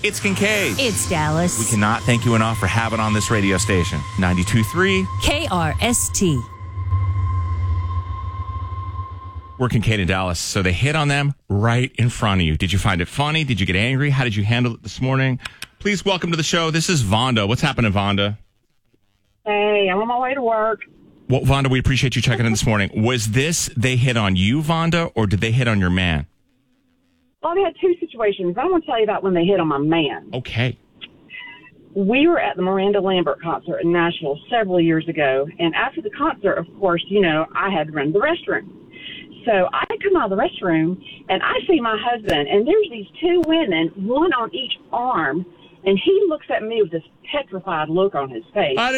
It's Kincaid. It's Dallas. We cannot thank you enough for having on this radio station. 92.3 KRST. We're Kincaid in Dallas. So they hit on them right in front of you. Did you find it funny? Did you get angry? How did you handle it this morning? Please welcome to the show. This is Vonda. What's happening, Vonda? Hey, I'm on my way to work. Well, Vonda, we appreciate you checking in this morning. Was this they hit on you, Vonda, or did they hit on your man? Well, they had two situations. I'm going to tell you about when they hit on my man. Okay. We were at the Miranda Lambert concert in Nashville several years ago, and after the concert, of course, I had to run the restroom. So I come out of the restroom, and I see my husband, and there's these two women, one on each arm, and he looks at me with this petrified look on his face.